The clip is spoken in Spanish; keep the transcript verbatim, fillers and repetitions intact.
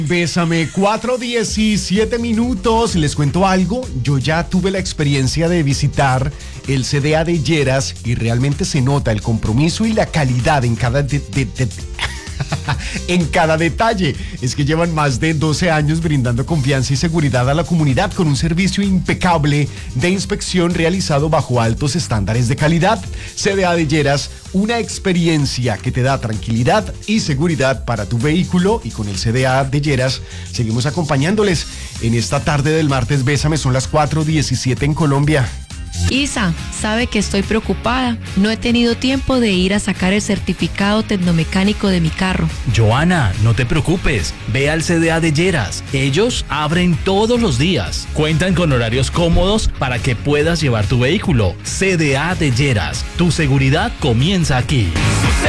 Bésame, cuatro diecisiete minutos. Les cuento algo. Yo ya tuve la experiencia de visitar el C D A de Lleras y realmente se nota el compromiso y la calidad en cada de, de, de, en cada detalle. Es que llevan más de doce años brindando confianza y seguridad a la comunidad con un servicio impecable de inspección realizado bajo altos estándares de calidad. C D A de Lleras, una experiencia que te da tranquilidad y seguridad para tu vehículo, y con el C D A de Lleras seguimos acompañándoles en esta tarde del martes. Bésame, son las cuatro diecisiete en Colombia. Isa, sabe que estoy preocupada. No he tenido tiempo de ir a sacar el certificado tecnomecánico de mi carro. Joana, no te preocupes. Ve al C D A de Lleras. Ellos abren todos los días. Cuentan con horarios cómodos para que puedas llevar tu vehículo. C D A de Lleras. Tu seguridad comienza aquí.